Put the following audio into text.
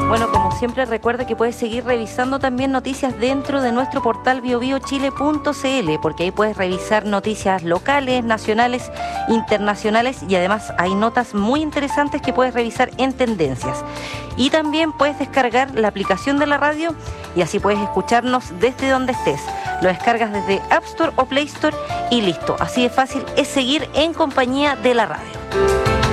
Bueno, como siempre, recuerda que puedes seguir revisando también noticias dentro de nuestro portal biobiochile.cl, porque ahí puedes revisar noticias locales, nacionales, internacionales, y además hay notas muy interesantes que puedes revisar en tendencias. Y también puedes descargar la aplicación de la radio y así puedes escucharnos desde donde estés. Lo descargas desde App Store o Play Store y listo. Así de fácil es seguir en compañía de la radio.